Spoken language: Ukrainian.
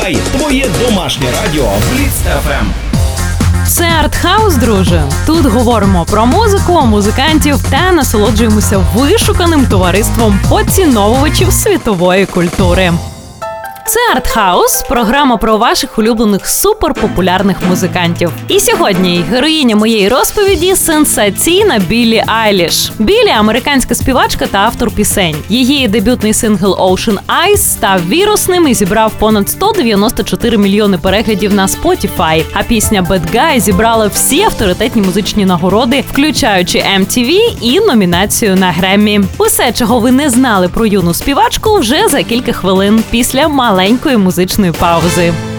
Вмикай твоє домашнє радіо Бліц FM. Це артхаус, друже. Тут говоримо про музику, музикантів та насолоджуємося вишуканим товариством поціновувачів світової культури. Це артхаус – програма про ваших улюблених суперпопулярних музикантів. І сьогодні героїня моєї розповіді – сенсаційна Біллі Айліш. Біллі – американська співачка та автор пісень. Її дебютний сингл Ocean Eyes став вірусним і зібрав понад 194 мільйони переглядів на Spotify. А пісня Bad Guy зібрала всі авторитетні музичні нагороди, включаючи MTV і номінацію на Греммі. Усе, чого ви не знали про юну співачку, вже за кілька хвилин після маленької музичної паузи.